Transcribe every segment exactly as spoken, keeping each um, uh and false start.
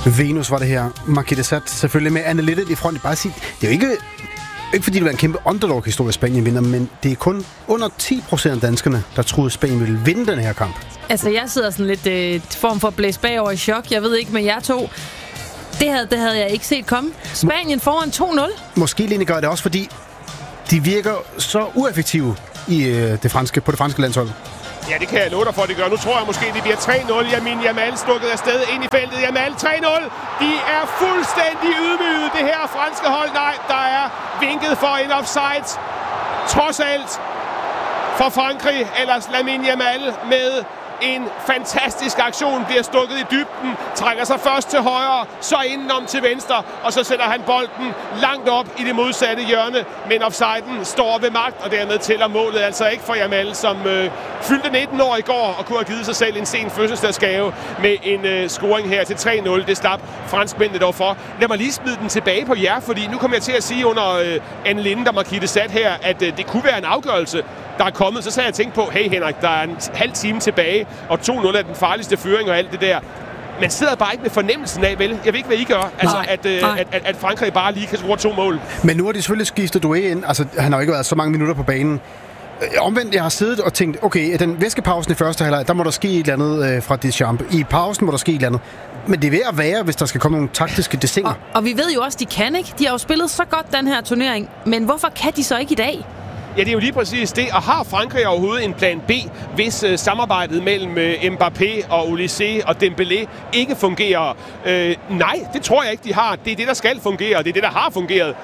Venus var det her. Marquis de Sade selvfølgelig med Anne Littet i front. Bare sige, det er jo ikke, ikke fordi det var en kæmpe underdog-historie, Spanien vinder, men det er kun under ti procent af danskerne, der troede, Spanien ville vinde den her kamp. Altså, jeg sidder sådan lidt øh, form for blæs bagover i chok. Jeg ved ikke med jer to. Det havde, det havde jeg ikke set komme. Spanien foran to nul. Måske Lene gør det også, fordi de virker så ueffektive i øh, det franske, på det franske landshold. Ja, det kan jeg love dig for, at det gør. Nu tror jeg måske, det bliver tre nul. Yamin Yamal stukket afsted ind i feltet. Yamal tre nul. De er fuldstændig ydmyget, det her franske hold. Nej, der er vinket for en offside. Trods alt for Frankrig, ellers Lamine Yamal med en fantastisk aktion, bliver stukket i dybden, trækker sig først til højre, så indenom til venstre, og så sætter han bolden langt op i det modsatte hjørne, men offsiden står ved magt, og dermed tæller målet altså ikke for Yamal, som øh, fyldte nitten år i går, og kunne have givet sig selv en sen fødselsdagsgave med en øh, scoring her til tre nul. Det slap franskmændene dog for. Lad mig lige smide den tilbage på jer, fordi nu kommer jeg til at sige under øh, Anne Linde, der Marquis de Sade her, at øh, det kunne være en afgørelse, der er kommet. Så sad jeg tænkt på, hey Henrik, der er en halv time tilbage, og to nul er den farligste føring og alt det der. Man sidder bare ikke med fornemmelsen af, vel? Jeg ved ikke, hvad I gør. Altså, nej, at, øh, at, at, at Frankrig bare lige kan score to mål. Men nu har de selvfølgelig skiftet Doué ind. Altså, han har jo ikke været så mange minutter på banen. Omvendt, jeg har siddet og tænkt, okay, den væskepausen i første halvleg, der må der ske et eller andet øh, fra Deschamps. I pausen må der ske et eller andet. Men det er ved at være, hvis der skal komme nogle taktiske desinger. Og, og vi ved jo også, de kan ikke. De har jo spillet så godt den her turnering. Men hvorfor kan de så ikke i dag? Ja, det er jo lige præcis det. Og har Frankrig overhovedet en plan B, hvis øh, samarbejdet mellem øh, Mbappé og Olysée og Dembélé ikke fungerer? Øh, nej, det tror jeg ikke, de har. Det er det, der skal fungere, og det er det, der har fungeret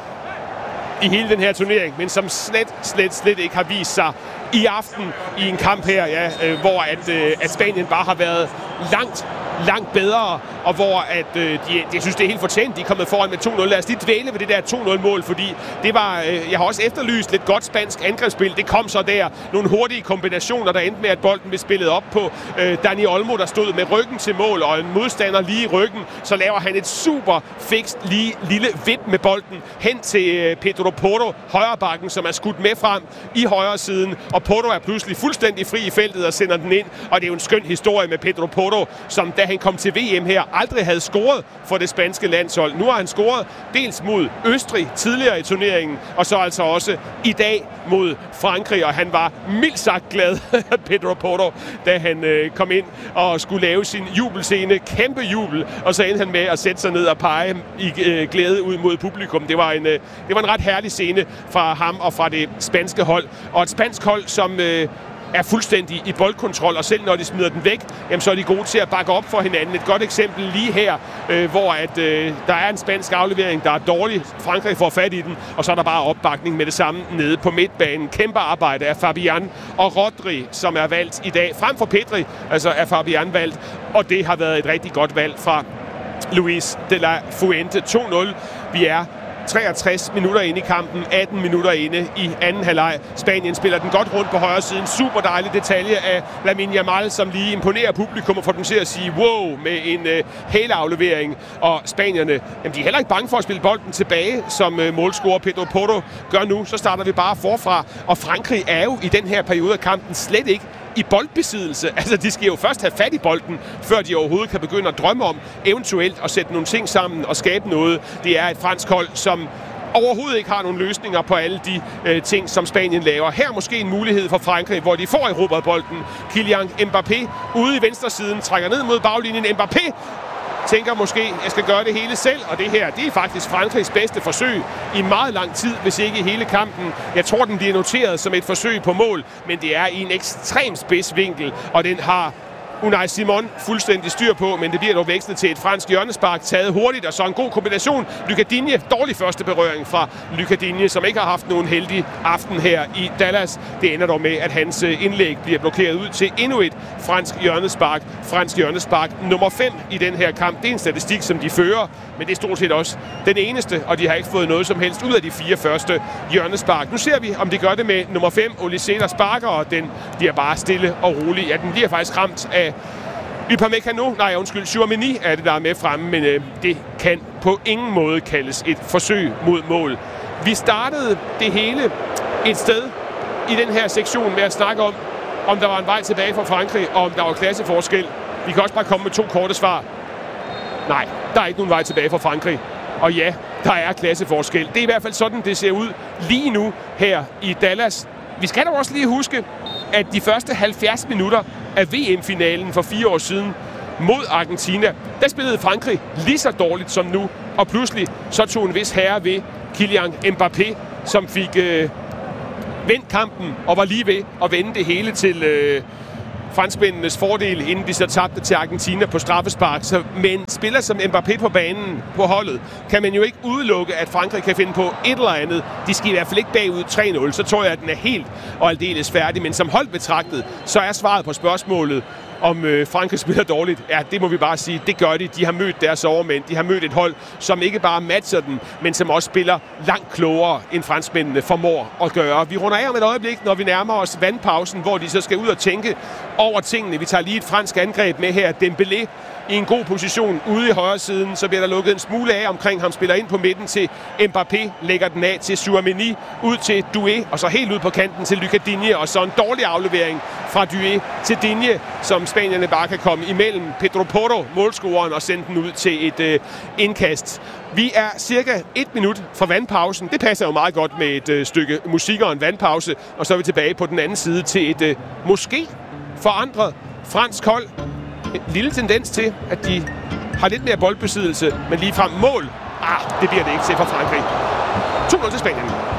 i hele den her turnering, men som slet, slet, slet ikke har vist sig i aften i en kamp her, ja, øh, hvor at, øh, at Spanien bare har været langt, langt bedre, og hvor at, øh, de, jeg synes, det er helt fortjent, de er kommet foran med to nul. Lad os lige dvæle ved det der to nul-mål, fordi det var, øh, jeg har også efterlyst lidt godt spansk angrebsspil. Det kom så der. Nogle hurtige kombinationer, der endte med, at bolden blev spillet op på øh, Dani Olmo, der stod med ryggen til mål, og en modstander lige i ryggen. Så laver han et super fikst lige, lille vip med bolden hen til øh, Pedro Porro, højrebakken, som er skudt med frem i højre siden, og Porro er pludselig fuldstændig fri i feltet og sender den ind. Og det er jo en skøn historie med Pedro Porro, som da han kom til V M her, aldrig havde scoret for det spanske landshold. Nu har han scoret dels mod Østrig tidligere i turneringen, og så altså også i dag mod Frankrig, og han var mildt sagt glad, Pedro Porro, da han øh, kom ind og skulle lave sin jubelscene. Kæmpe jubel, og så endte han med at sætte sig ned og pege i øh, glæde ud mod publikum. Det var, en, øh, det var en ret herlig scene fra ham og fra det spanske hold. Og et spansk hold, som øh, er fuldstændig i boldkontrol, og selv når de smider den væk, jamen, så er de gode til at bakke op for hinanden. Et godt eksempel lige her, øh, hvor at, øh, der er en spansk aflevering, der er dårlig. Frankrig får fat i den, og så er der bare opbakning med det samme nede på midtbanen. Kæmpe arbejde af Fabian og Rodri, som er valgt i dag. Frem for Pedri, altså er Fabian valgt, og det har været et rigtig godt valg fra Luis de la Fuente. to nul. Vi er treogtres minutter inde i kampen, atten minutter inde i anden halvleg. Spanien spiller den godt rundt på højre siden. Super dejlig detalje af Lamine Yamal, som lige imponerer publikum og får dem til at sige wow med en øh, hæleaflevering. Og spanierne, jamen, de er heller ikke bange for at spille bolden tilbage, som øh, målscorer Pedro Porro gør nu. Så starter vi bare forfra. Og Frankrig er jo i den her periode af kampen slet ikke i boldbesiddelse. Altså, de skal jo først have fat i bolden, før de overhovedet kan begynde at drømme om eventuelt at sætte nogle ting sammen og skabe noget. Det er et fransk hold, som overhovedet ikke har nogen løsninger på alle de øh, ting, som Spanien laver. Her måske en mulighed for Frankrig, hvor de får erobret bolden. Kylian Mbappé ude i venstre siden, trækker ned mod baglinjen. Mbappé tænker måske, jeg skal gøre det hele selv, og det her, det er faktisk Frankrigs bedste forsøg i meget lang tid, hvis ikke i hele kampen. Jeg tror, den bliver noteret som et forsøg på mål, men det er i en ekstrem spids vinkel, og den har Unai Simon fuldstændig styr på, men det bliver dog vekslet til et fransk hjørnespark, taget hurtigt, og så en god kombination. Lucas Digne, dårlig første berøring fra Lucas Digne, som ikke har haft nogen heldig aften her i Dallas. Det ender dog med, at hans indlæg bliver blokeret ud til endnu et fransk hjørnespark. Fransk hjørnespark nummer fem i den her kamp. Det er en statistik, som de fører, men det er stort set også den eneste, og de har ikke fået noget som helst ud af de fire første hjørnespark. Nu ser vi, om de gør det med nummer fem, Olysée, der sparker, og den bliver bare stille og rolig. Ja, den bliver faktisk ramt af Upamecano, nej undskyld, Tchouaméni er det, der er med fremme, men øh, det kan på ingen måde kaldes et forsøg mod mål. Vi startede det hele et sted i den her sektion med at snakke om, om der var en vej tilbage fra Frankrig, og om der var klasseforskel. Vi kan også bare komme med to korte svar. Nej, der er ikke nogen vej tilbage for Frankrig. Og ja, der er klasseforskel. Det er i hvert fald sådan, det ser ud lige nu her i Dallas. Vi skal dog også lige huske, at de første halvfjerds minutter af V M-finalen for fire år siden mod Argentina, der spillede Frankrig lige så dårligt som nu. Og pludselig så tog en vis herre ved Kylian Mbappé, som fik øh, vendt kampen og var lige ved at vende det hele til øh, franskmændenes fordel, inden de så tabte til Argentina på straffespark. Så med en spiller som Mbappé på banen på holdet, kan man jo ikke udelukke, at Frankrig kan finde på et eller andet. De skal i hvert fald ikke bagud tre nul, så tror jeg, at den er helt og aldeles færdig. Men som hold betragtet, så er svaret på spørgsmålet, om øh, Frankrig spiller dårligt. Ja, det må vi bare sige. Det gør de. De har mødt deres overmænd. De har mødt et hold, som ikke bare matcher den, men som også spiller langt klogere, end franskmændene formår at gøre. Vi runder af om et øjeblik, når vi nærmer os vandpausen, hvor de så skal ud og tænke over tingene. Vi tager lige et fransk angreb med her. Dembélé i en god position ude i højre siden. Så bliver der lukket en smule af omkring ham. Spiller ind på midten til Mbappé. Lægger den af til Tchouaméni. Ud til Doué. Og så helt ud på kanten til Lucas Digne. Og så en dårlig aflevering fra Doué til Digne, som spanierne bare kan komme imellem Pedro Porro, målscoreren, og sende den ud til et øh, indkast. Vi er cirka et minut fra vandpausen. Det passer jo meget godt med et øh, stykke musik og en vandpause. Og så er vi tilbage på den anden side til et øh, måske forandret fransk hold. En lille tendens til, at de har lidt mere boldbesiddelse, men lige frem mål. Ah, det bliver det ikke til for Frankrig. to nul til Spanien.